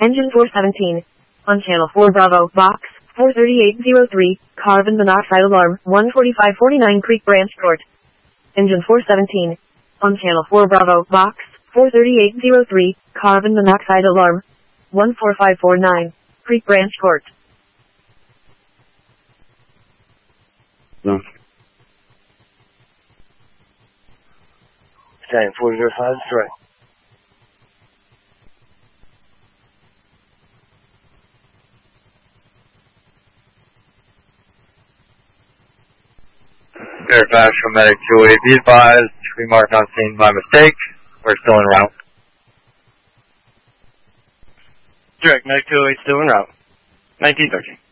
Engine 417. On channel 4 Bravo, box 43803, carbon monoxide alarm, 14549 Creek Branch Court. Engine 417. On channel 4 Bravo, box 43803, carbon monoxide alarm, 14549 Creek Branch Court. No. Same 405, correct. Fairfax from Medic 208, be advised, remarked on scene by mistake. We're still en route. Direct, Medic 208 still en route. 1913.